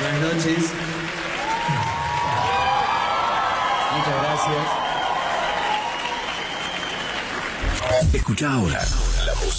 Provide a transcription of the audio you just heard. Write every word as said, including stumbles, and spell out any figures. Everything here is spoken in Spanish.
Buenas noches. Muchas gracias. Escucha ahora la música